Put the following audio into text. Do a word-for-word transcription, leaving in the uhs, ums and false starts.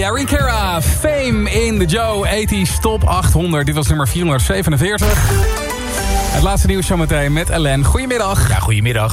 Mariah Carey, Fame in the Joe tachtig Top achthonderd. Dit was nummer vierhonderdzevenenveertig. Het laatste nieuws zometeen met Ellen. Goedemiddag. Ja, goedemiddag.